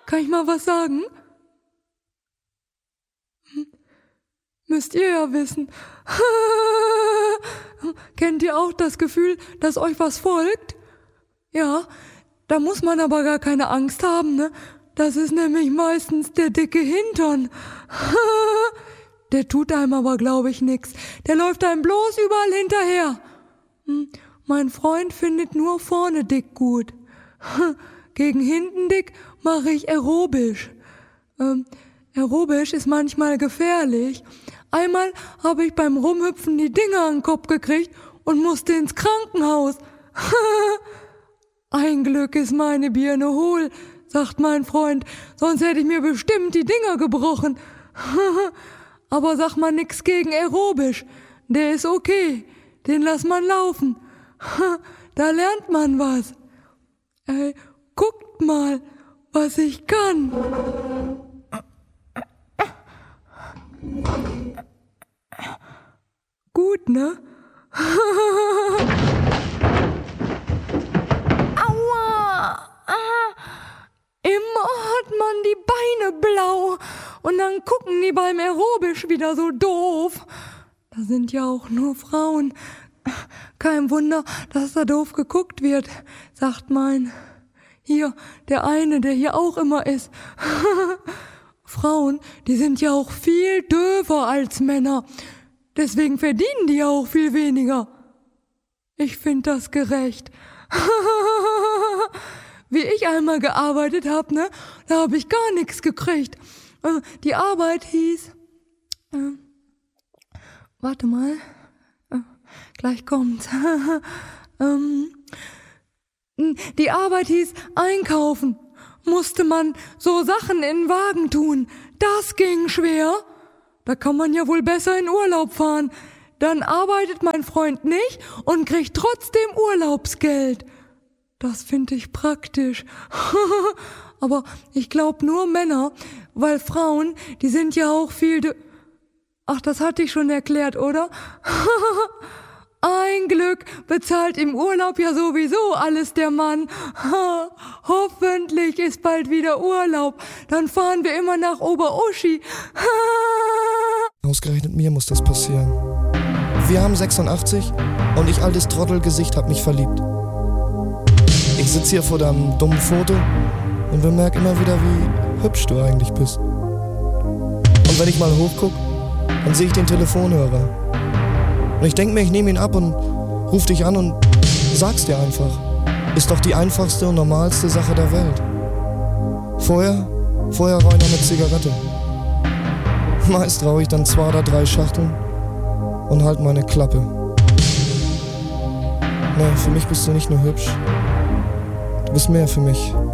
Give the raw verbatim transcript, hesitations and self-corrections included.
Kann ich mal was sagen? Hm. Müsst ihr ja wissen. Kennt ihr auch das Gefühl, dass euch was folgt? Ja, da muss man aber gar keine Angst haben, ne? Das ist nämlich meistens der dicke Hintern. Der tut einem aber, glaube ich, nix. Der läuft einem bloß überall hinterher. Hm, mein Freund findet nur vorne dick gut. Gegen hinten dick mache ich aerobisch. Ähm, aerobisch ist manchmal gefährlich. Einmal habe ich beim Rumhüpfen die Dinger an den Kopf gekriegt und musste ins Krankenhaus. Ein Glück ist meine Birne hohl, sagt mein Freund, sonst hätte ich mir bestimmt die Dinger gebrochen. Aber sag mal nix gegen aerobisch, der ist okay, den lass man laufen. Da lernt man was. Ey, guckt mal, was ich kann. Gut, ne? Aua! Immer hat man die Beine blau und dann gucken die beim Aerobisch wieder so doof. Da sind ja auch nur Frauen. Kein Wunder, dass da doof geguckt wird, sagt mein. Hier, der eine, der hier auch immer ist. Frauen, die sind ja auch viel döver als Männer. Deswegen verdienen die ja auch viel weniger. Ich find das gerecht. Wie ich einmal gearbeitet hab, ne, da hab ich gar nichts gekriegt. Äh, die Arbeit hieß... Äh, warte mal. Äh, gleich kommt's. ähm, die Arbeit hieß einkaufen. Musste man so Sachen in den Wagen tun. Das ging schwer. Da kann man ja wohl besser in Urlaub fahren. Dann arbeitet mein Freund nicht und kriegt trotzdem Urlaubsgeld. Das finde ich praktisch. Aber ich glaube nur Männer, weil Frauen, die sind ja auch viel... De- Ach, das hatte ich schon erklärt, oder? Ein Glück bezahlt im Urlaub ja sowieso alles der Mann. Hoffentlich ist bald wieder Urlaub. Dann fahren wir immer nach Oberuschi. Ausgerechnet mir muss das passieren. Wir haben sechsundachtzig und ich, altes Trottelgesicht, hab mich verliebt. Ich sitz hier vor deinem dummen Foto und bemerk immer wieder, wie hübsch du eigentlich bist. Und wenn ich mal hochguck, dann sehe ich den Telefonhörer. Und ich denk mir, ich nehme ihn ab und ruf dich an und sag's dir einfach. Ist doch die einfachste und normalste Sache der Welt. Vorher, vorher rauch ich noch eine Zigarette. Meist rauch ich dann zwei oder drei Schachteln und halt meine Klappe. Nee, für mich bist du nicht nur hübsch. Du bist mehr für mich.